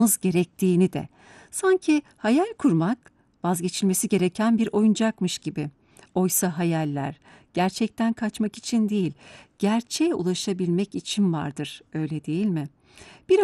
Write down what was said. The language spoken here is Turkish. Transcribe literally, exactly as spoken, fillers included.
gerektiğini de. Sanki hayal kurmak vazgeçilmesi gereken bir oyuncakmış gibi. Oysa hayaller gerçekten kaçmak için değil, gerçeğe ulaşabilmek için vardır, öyle değil mi? Bir